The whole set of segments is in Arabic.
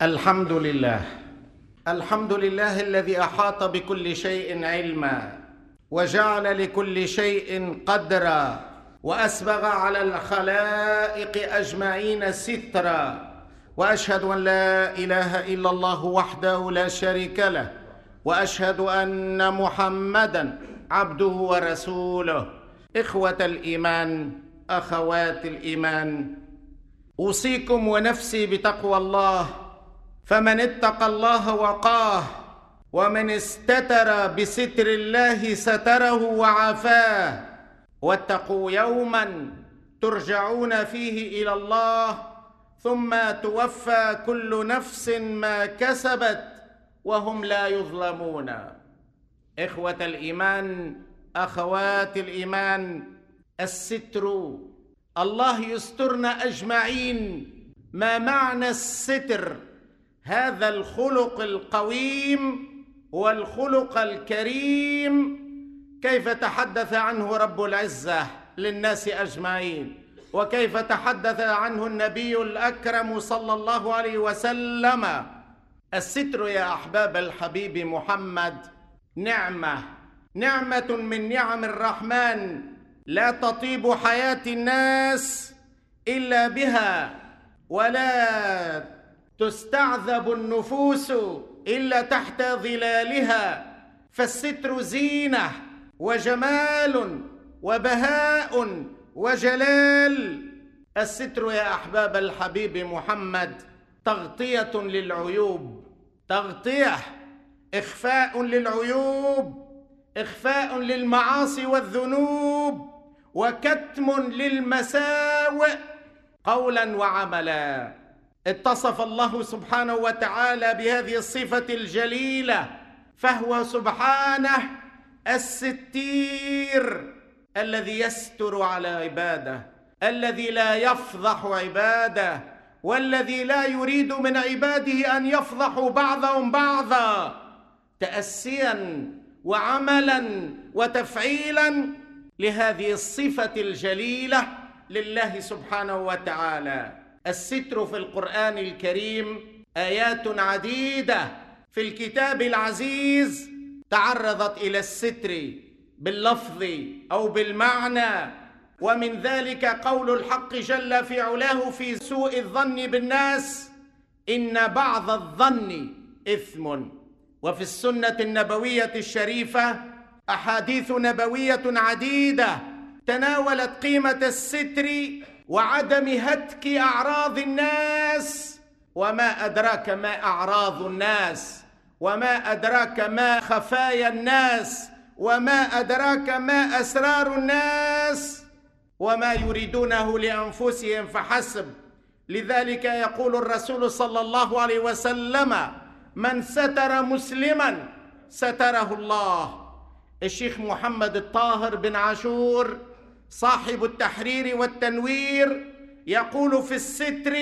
الحمد لله. الحمد لله الذي أحاط بكل شيء علما وجعل لكل شيء قدرا وأسبغ على الخلائق أجمعين سترا، وأشهد أن لا إله إلا الله وحده لا شريك له، وأشهد أن محمدًا عبده ورسوله. إخوة الإيمان، أخوات الإيمان، أوصيكم ونفسي بتقوى الله، فمن اتقى الله وقاه، ومن استتر بستر الله ستره وعافاه. واتقوا يوما ترجعون فيه إلى الله، ثم توفى كل نفس ما كسبت وهم لا يظلمون. إخوة الإيمان، أخوات الإيمان، الستر، الله يسترنا أجمعين. ما معنى الستر؟ هذا الخلق القويم والخلق الكريم كيف تحدث عنه رب العزة للناس أجمعين، وكيف تحدث عنه النبي الأكرم صلى الله عليه وسلم. الستر يا أحباب الحبيب محمد نعمة من نعم الرحمن، لا تطيب حياة الناس إلا بها، ولا تستعذب النفوس إلا تحت ظلالها. فالستر زينة وجمال وبهاء وجلال. الستر يا أحباب الحبيب محمد تغطية للعيوب، تغطية، إخفاء للعيوب، إخفاء للمعاصي والذنوب، وكتم للمساوئ قولا وعملا. اتصف الله سبحانه وتعالى بهذه الصفة الجليلة، فهو سبحانه الستير الذي يستر على عباده، الذي لا يفضح عباده، والذي لا يريد من عباده أن يفضحوا بعضهم بعضا، تأسيا وعملا وتفعيلا لهذه الصفة الجليلة لله سبحانه وتعالى. الستر في القرآن الكريم آيات عديدة في الكتاب العزيز تعرضت إلى الستر باللفظ أو بالمعنى، ومن ذلك قول الحق جل في علاه في سوء الظن بالناس: إن بعض الظن إثم. وفي السنة النبوية الشريفة أحاديث نبوية عديدة تناولت قيمة الستر وعدم هتك أعراض الناس. وما أدراك ما أعراض الناس، وما أدراك ما خفايا الناس، وما أدراك ما أسرار الناس، وما يريدونه لأنفسهم فحسب. لذلك يقول الرسول صلى الله عليه وسلم: من ستر مسلما ستره الله. الشيخ محمد الطاهر بن عاشور صاحب التحرير والتنوير يقول في الستر: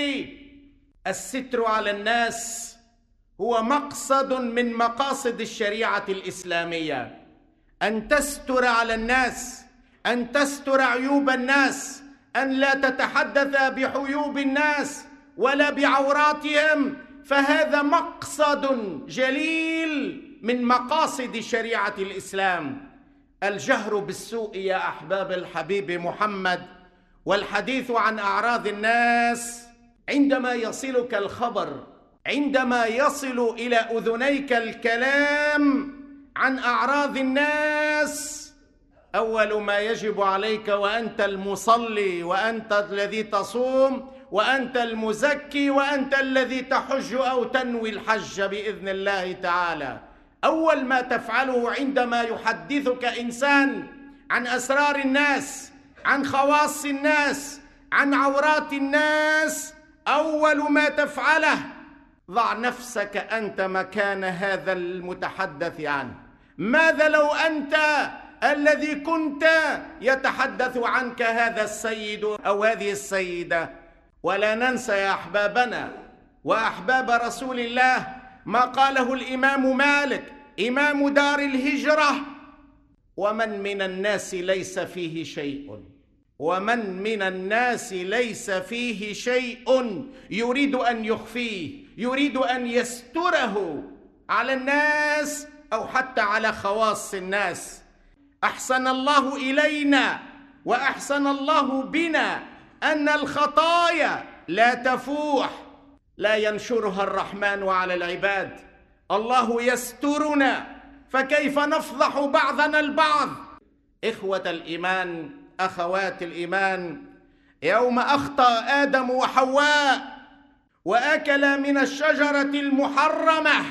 الستر على الناس هو مقصد من مقاصد الشريعة الإسلامية، أن تستر على الناس، أن تستر عيوب الناس، أن لا تتحدث بعيوب الناس ولا بعوراتهم، فهذا مقصد جليل من مقاصد شريعة الإسلام. الجهر بالسوء يا أحباب الحبيب محمد والحديث عن أعراض الناس، عندما يصلك الخبر، عندما يصل إلى أذنيك الكلام عن أعراض الناس، أول ما يجب عليك وأنت المصلي، وأنت الذي تصوم، وأنت المزكي، وأنت الذي تحج أو تنوي الحج بإذن الله تعالى، أول ما تفعله عندما يحدثك إنسان عن أسرار الناس، عن خواص الناس، عن عورات الناس، أول ما تفعله ضع نفسك أنت مكان هذا المتحدث عنه. ماذا لو أنت الذي كنت يتحدث عنك هذا السيد أو هذه السيدة؟ ولا ننسى يا أحبابنا وأحباب رسول الله ما قاله الإمام مالك إمام دار الهجرة: ومن من الناس ليس فيه شيء، ومن من الناس ليس فيه شيء يريد أن يخفيه، يريد أن يستره على الناس أو حتى على خواص الناس. أحسن الله إلينا وأحسن الله بنا أن الخطايا لا تفوح، لا ينشرها الرحمن على العباد. الله يسترنا، فكيف نفضح بعضنا البعض؟ إخوة الإيمان، أخوات الإيمان، يوم أخطأ آدم وحواء وأكلا من الشجرة المحرمة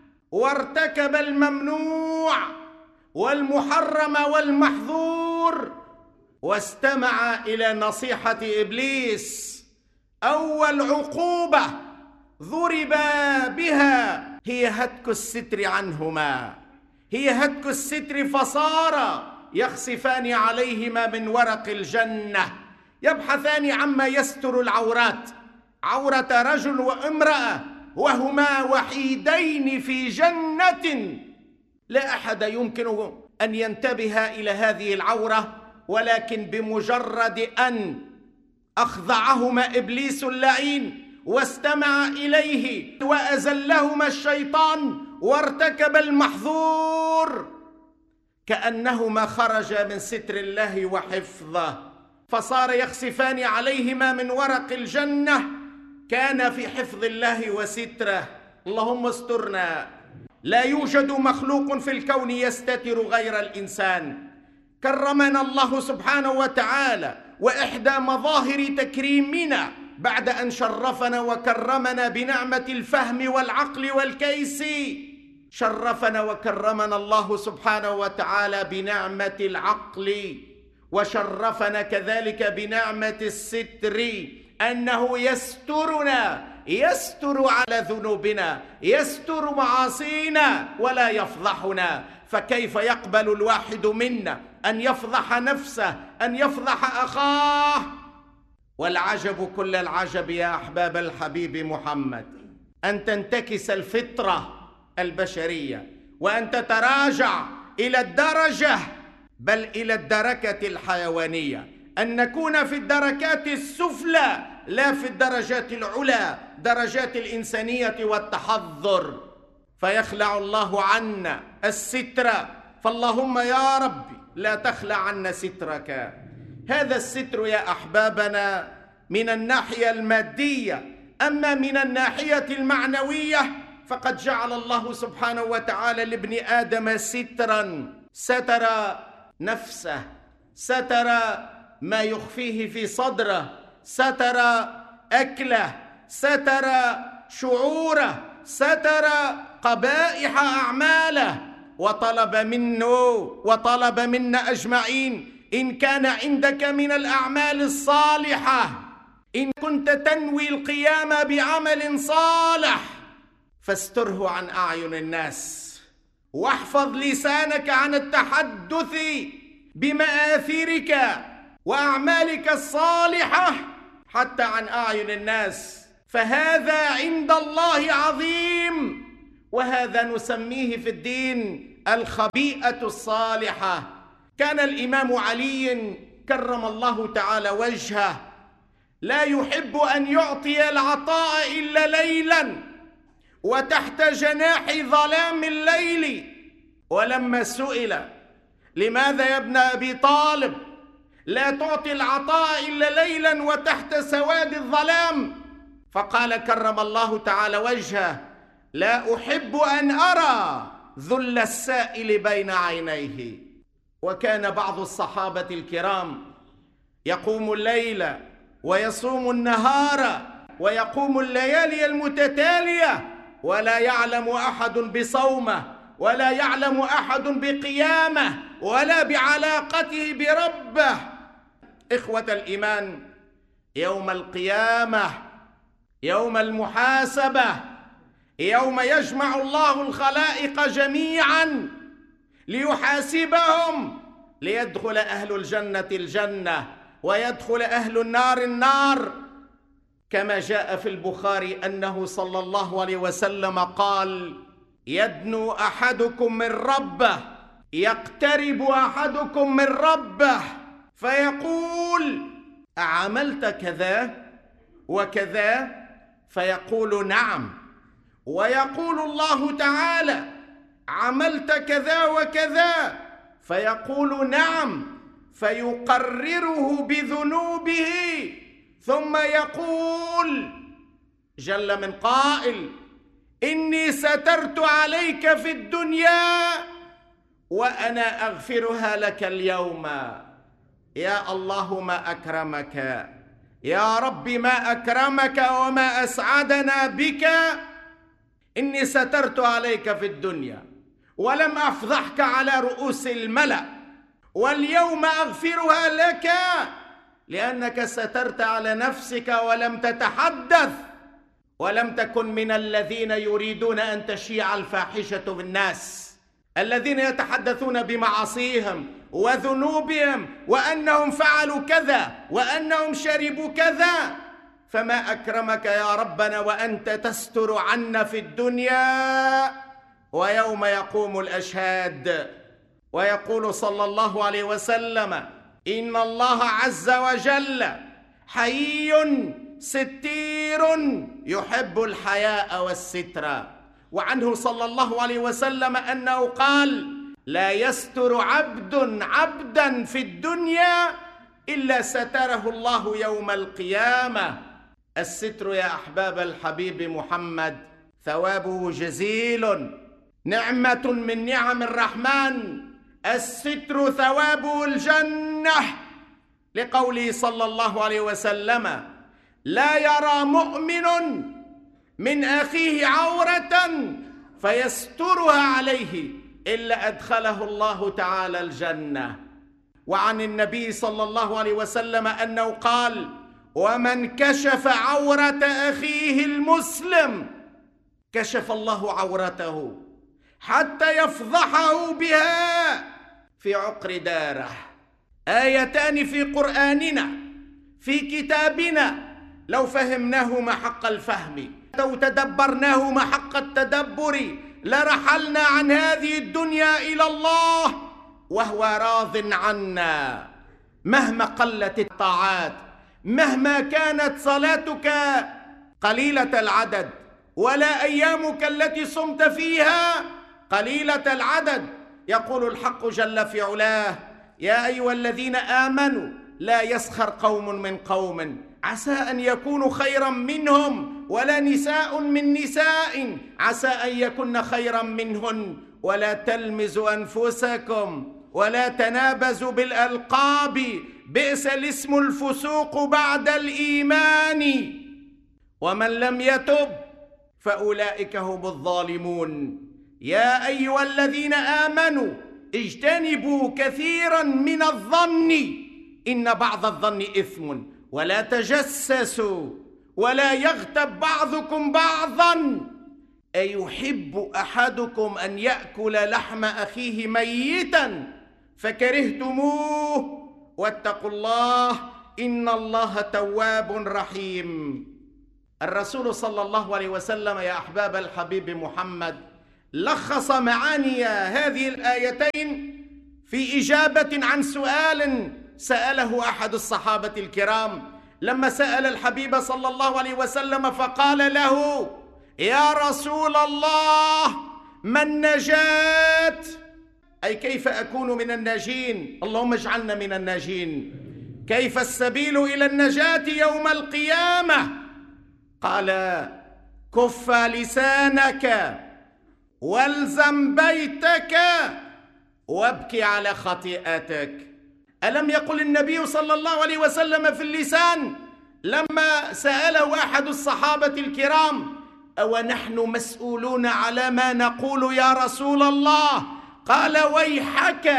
وارتكب الممنوع والمحرم والمحظور واستمع إلى نصيحة إبليس، أول عقوبة ضرب بها هي هتك الستر عنهما، هي هتك الستر، فصار يخسفان عليهما من ورق الجنة، يبحثان عما يستر العورات، عورة رجل وامرأة، وهما وحيدين في جنة، لا أحد يمكن أن ينتبه إلى هذه العورة، ولكن بمجرد أن أخضعهما إبليس اللعين واستمع إليه وأزلهما الشيطان وارتكب المحظور، كأنهما خرجا من ستر الله وحفظه، فصار يخسفان عليهما من ورق الجنة، كان في حفظ الله وستره. اللهم استرنا. لا يوجد مخلوق في الكون يستتر غير الإنسان. كرمنا الله سبحانه وتعالى، وإحدى مظاهر تكريمنا بعد أن شرفنا وكرمنا بنعمة الفهم والعقل والكيس، شرفنا وكرمنا الله سبحانه وتعالى بنعمة العقل، وشرفنا كذلك بنعمة الستر، أنه يسترنا، يستر على ذنوبنا، يستر معاصينا ولا يفضحنا. فكيف يقبل الواحد منا أن يفضح نفسه، أن يفضح أخاه؟ والعجب كل العجب يا أحباب الحبيب محمد أن تنتكس الفطرة البشرية، وأن تتراجع إلى الدرجة، بل إلى الدركة الحيوانية، أن نكون في الدركات السفلى لا في الدرجات العلى، درجات الإنسانية والتحضر. فيخلع الله عنا الستر، فاللهم يا ربي لا تخلع عنا سترك. هذا الستر يا أحبابنا من الناحية المادية. أما من الناحية المعنوية فقد جعل الله سبحانه وتعالى لابن آدم سترا، ستر نفسه، ستر ما يخفيه في صدره، ستر أكله، ستر شعوره، ستر قبائح أعماله، وطلب منا أجمعين إن كان عندك من الأعمال الصالحة، إن كنت تنوي القيام بعمل صالح فاستره عن أعين الناس، واحفظ لسانك عن التحدث بمآثرك وأعمالك الصالحة حتى عن أعين الناس، فهذا عند الله عظيم، وهذا نسميه في الدين الخبيئة الصالحة. كان الإمام علي كرم الله تعالى وجهه لا يحب أن يعطي العطاء إلا ليلا وتحت جناح ظلام الليل. ولما سئل لماذا يا ابن أبي طالب لا تعطي العطاء إلا ليلا وتحت سواد الظلام، فقال كرم الله تعالى وجهه لا أحب أن أرى ذل السائل بين عينيه. وكان بعض الصحابة الكرام يقوم الليل ويصوم النهار ويقوم الليالي المتتالية ولا يعلم أحد بصومه ولا يعلم أحد بقيامه ولا بعلاقته بربه. إخوة الإيمان، يوم القيامة، يوم المحاسبة، يوم يجمع الله الخلائق جميعا ليحاسبهم، ليدخل أهل الجنة الجنة ويدخل أهل النار النار، كما جاء في البخاري أنه صلى الله عليه وسلم قال يدنو أحدكم من ربه، يقترب أحدكم من ربه فيقول: أعملت كذا وكذا؟ فيقول: نعم. ويقول الله تعالى: عملت كذا وكذا؟ فيقول: نعم. فيقرره بذنوبه، ثم يقول جل من قائل: إني سترت عليك في الدنيا وأنا أغفرها لك اليوم. يا الله ما أكرمك، يا رب ما أكرمك وما أسعدنا بك. إني سترت عليك في الدنيا ولم أفضحك على رؤوس الملأ، واليوم أغفرها لك لأنك سترت على نفسك ولم تتحدث، ولم تكن من الذين يريدون أن تشيع الفاحشة بالناس، الذين يتحدثون بمعاصيهم وذنوبهم وأنهم فعلوا كذا وأنهم شربوا كذا. فما أكرمك يا ربنا وأنت تستر عنا في الدنيا، ويوم يقوم الأشهاد ويقول صلى الله عليه وسلم: إن الله عز وجل حيي ستير يحب الحياء والستر. وعنه صلى الله عليه وسلم أنه قال: لا يستر عبد عبدا في الدنيا إلا ستره الله يوم القيامة. الستر يا أحباب الحبيب محمد ثوابه جزيل، نعمة من نعم الرحمن. الستر ثوابه الجنة، لقوله صلى الله عليه وسلم: لا يرى مؤمن من أخيه عورة فيسترها عليه إلا أدخله الله تعالى الجنة. وعن النبي صلى الله عليه وسلم أنه قال: ومن كشف عورة أخيه المسلم كشف الله عورته حتى يفضحه بها في عقر داره. آيتان في قرآننا في كتابنا لو فهمناهما حق الفهم، لو تدبرناهما حق التدبر، لرحلنا عن هذه الدنيا إلى الله وهو راض عنا. مهما قلت الطاعات، مهما كانت صلاتك قليلة العدد، ولا أيامك التي صمت فيها قليلة العدد، يقول الحق جل في علاه: يا أيها الذين آمنوا لا يسخر قوم من قوم عسى أن يكونوا خيرا منهم، ولا نساء من نساء عسى أن يكن خيرا منهن، ولا تلمزوا أنفسكم ولا تنابزوا بالألقاب بئس الاسم الفسوق بعد الإيمان ومن لم يتب فأولئك هم الظالمون. يا أيها الذين آمنوا اجتنبوا كثيرا من الظن إن بعض الظن إثم، ولا تجسسوا ولا يغتب بعضكم بعضا، أيحب أحدكم أن يأكل لحم أخيه ميتا فكرهتموه واتقوا الله إن الله تواب رحيم. الرسول صلى الله عليه وسلم يا أحباب الحبيب محمد لخص معاني هذه الآيتين في إجابة عن سؤال سأله أحد الصحابة الكرام، لما سأل الحبيب صلى الله عليه وسلم فقال له: يا رسول الله ما النجاة؟ أي كيف أكون من الناجين؟ اللهم اجعلنا من الناجين. كيف السبيل إلى النجاة يوم القيامة؟ قال: كف لسانك والزم بيتك وابكي على خطيئتك. ألم يقل النبي صلى الله عليه وسلم في اللسان لما سأله أحد الصحابة الكرام: أونحن مسؤولون على ما نقول يا رسول الله؟ قال: ويحك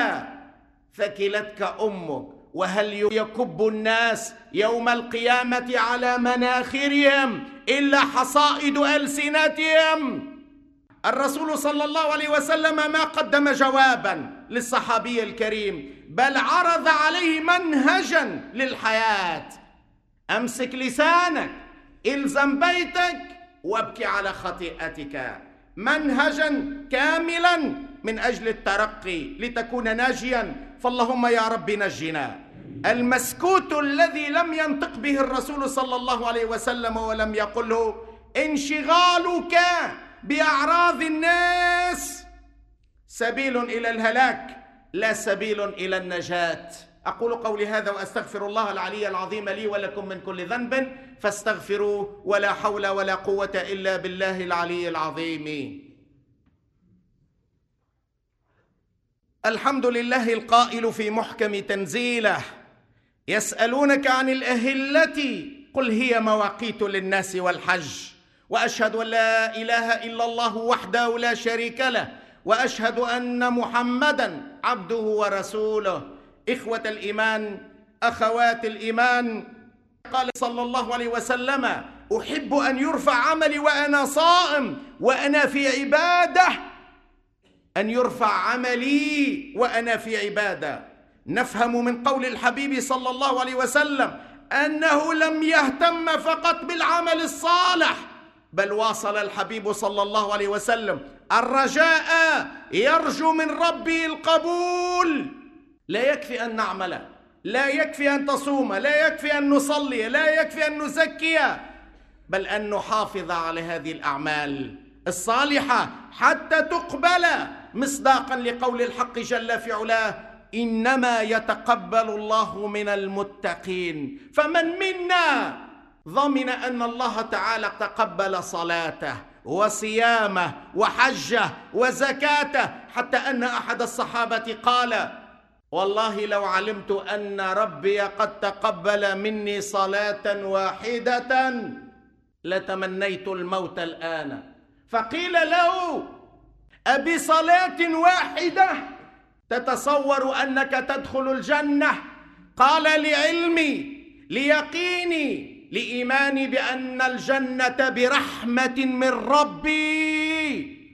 ثكلتك أمك. وهل يكب الناس يوم القيامة على مناخرهم إلا حصائد ألسنتهم؟ الرسول صلى الله عليه وسلم ما قدم جوابا للصحابي الكريم، بل عرض عليه منهجا للحياة: أمسك لسانك، إلزم بيتك، وابكي على خطيئتك. منهجا كاملا من أجل الترقي لتكون ناجيا. فاللهم يا رب نجنا المسكوت الذي لم ينطق به الرسول صلى الله عليه وسلم ولم يقله: انشغالك بأعراض الناس سبيل إلى الهلاك لا سبيل إلى النجاة. أقول قولي هذا وأستغفر الله العلي العظيم لي ولكم من كل ذنب فاستغفروه، ولا حول ولا قوة إلا بالله العلي العظيم. الحمد لله القائل في محكم تنزيله: يسألونك عن الأهلة قل هي مواقيت للناس والحج، وأشهد أن لا إله إلا الله وحده لا شريك له، وأشهد أن محمدًا عبده ورسوله. إخوة الإيمان، أخوات الإيمان، قال صلى الله عليه وسلم: أحب أن يرفع عملي وأنا صائم وأنا في عبادة، أن يرفع عملي وأنا في عبادة. نفهم من قول الحبيب صلى الله عليه وسلم أنه لم يهتم فقط بالعمل الصالح، بل واصل الحبيب صلى الله عليه وسلم: الرجاء يرجو من ربه القبول. لا يكفي أن نعمل، لا يكفي أن تصوم، لا يكفي أن نصلي، لا يكفي أن نزكي، بل أن نحافظ على هذه الأعمال الصالحة حتى تقبل، مصداقا لقول الحق جل في علاه: إنما يتقبل الله من المتقين. فمن منا ضمن أن الله تعالى تقبل صلاته وصيامه وحجه وزكاته، حتى أن أحد الصحابة قال: والله لو علمت أن ربي قد تقبل مني صلاة واحدة لتمنيت الموت الآن. فقيل له: أبصلاة واحدة تتصور أنك تدخل الجنة؟ قال: لعلمي، ليقيني، لإيماني بأن الجنة برحمة من ربي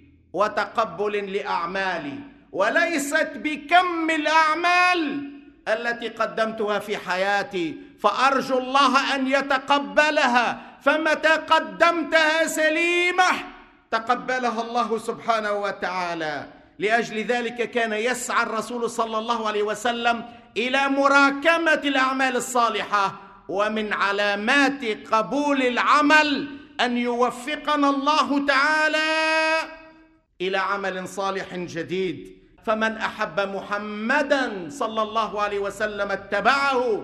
وتقبل لأعمالي، وليست بكم الأعمال التي قدمتها في حياتي، فأرجو الله أن يتقبلها، فمتى قدمتها سليمة تقبلها الله سبحانه وتعالى. لأجل ذلك كان يسعى الرسول صلى الله عليه وسلم إلى مراكمة الأعمال الصالحة، ومن علامات قبول العمل أن يوفقنا الله تعالى إلى عمل صالح جديد. فمن أحب محمدًا صلى الله عليه وسلم اتبعه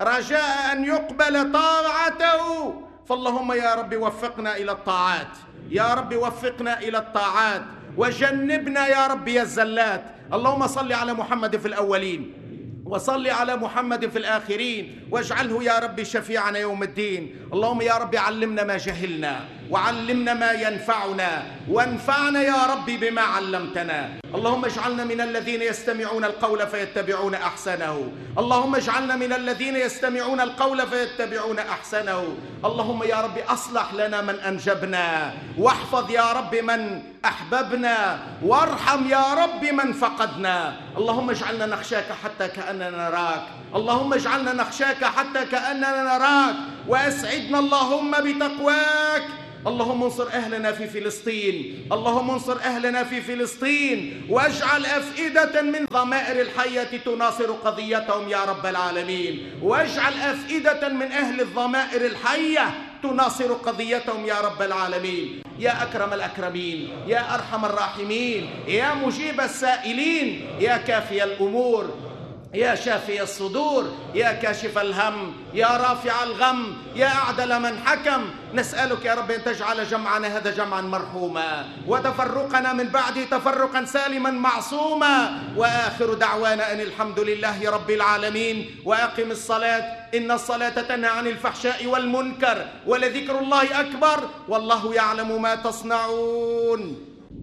رجاء أن يقبل طاعته. فاللهم يا رب وفقنا إلى الطاعات، يا رب وفقنا إلى الطاعات، وجنبنا يا رب الزلات. اللهم صل على محمد في الأولين، وصل على محمد في الآخرين، واجعله يا رب شفيعنا يوم الدين. اللهم يا رب علمنا ما جهلنا، وعلمنا ما ينفعنا، وانفعنا يا رب بما علمتنا. اللهم اجعلنا من الذين يستمعون القول فيتبعون أحسنه. اللهم اجعلنا من الذين يستمعون القول فيتبعون أحسنه. اللهم يا رب أصلح لنا من أنجبنا، واحفظ يا رب من أحببنا، وارحم يا رب من فقدنا. اللهم اجعلنا نخشاك حتى كأننا نراك، اللهم اجعلنا نخشاك حتى كأننا نراك، وأسعدنا اللهم بتقواك. اللهم انصر أهلنا في فلسطين، اللهم انصر أهلنا في فلسطين، واجعل أفئدة من ضمائر الحية تناصر قضيتهم يا رب العالمين، واجعل أفئدة من أهل الضمائر الحية تناصر قضيتهم يا رب العالمين. يا أكرم الأكرمين، يا أرحم الراحمين، يا مجيب السائلين، يا كافي الأمور، يا شافي الصدور، يا كاشف الهم، يا رافع الغم، يا أعدل من حكم، نسألك يا رب أن تجعل جمعنا هذا جمعا مرحوما، وتفرقنا من بعده تفرقا سالما معصوما، وآخر دعوانا أن الحمد لله رب العالمين. وأقم الصلاة، إن الصلاة تنهى عن الفحشاء والمنكر، ولذكر الله أكبر، والله يعلم ما تصنعون.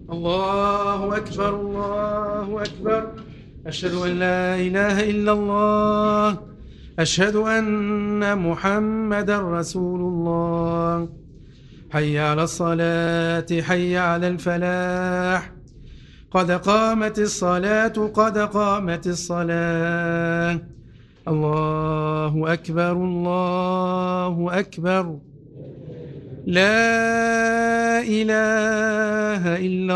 الله أكبر، الله أكبر. أشهد أن لا إله إلا الله، أشهد أن محمدا رسول الله. حي على الصلاة، حي على الفلاح، قد قامت الصلاة، قد قامت الصلاة. الله أكبر، الله أكبر. لا إله إلا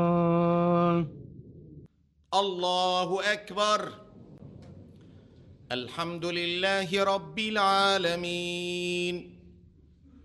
الله. الله أكبر. الحمد لله رب العالمين.